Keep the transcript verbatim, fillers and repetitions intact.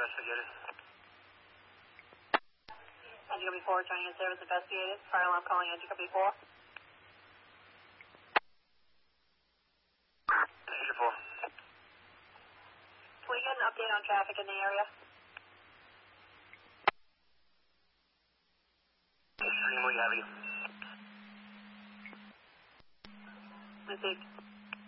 investigated. Engine Copy four, joining in service investigated. Fire alarm calling Engine Copy four. Engine four. Can we get an update on traffic in the area? Extremely heavy. Mistake.